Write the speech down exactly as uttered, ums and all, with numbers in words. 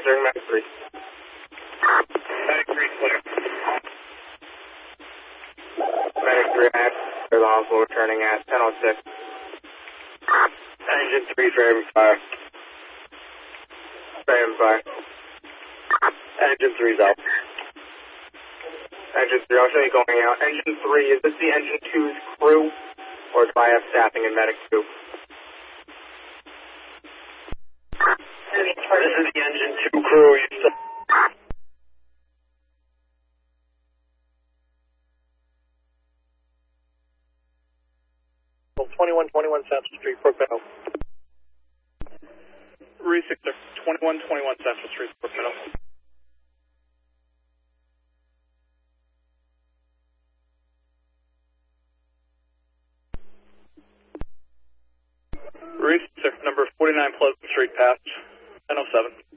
Entering Medic three. Medic three clear. Medic three, I have to the hospital returning at ten oh six. Engine three, driving fire. Driving fire. Engine three's out. Engine three, I'll show you going out. Engine three, is this the engine two's crew? Or do I have staffing in Medic two? This is the engine two crew. You still... twenty-one twenty-one Central Street, Brookmeadow. Reese, twenty-one twenty-one Central Street, Brookmeadow. Reese, number forty-nine Pleasant Street, past ten oh seven.